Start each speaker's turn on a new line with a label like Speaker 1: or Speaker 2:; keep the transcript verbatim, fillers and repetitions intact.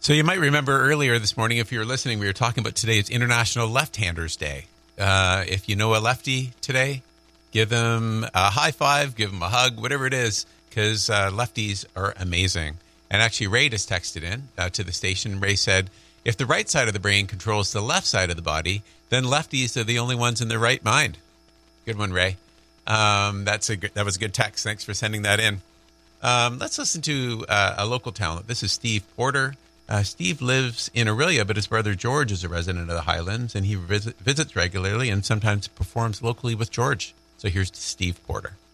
Speaker 1: So you might remember earlier this morning, if you were listening, we were talking about today is International Left-Handers Day. Uh, if you know a lefty today, give them a high five, give them a hug, whatever it is, because uh, lefties are amazing. And actually, Ray just texted in uh, to the station. Ray said, if the right side of the brain controls the left side of the body, then lefties are the only ones in their right mind. Good one, Ray. Um, that's a good, that was a good text. Thanks for sending that in. Um, let's listen to uh, a local talent. This is Steve Porter. Uh, Steve lives in Orillia, but his brother George is a resident of the Highlands, and he visit, visits regularly and sometimes performs locally with George. So here's Steve Porter.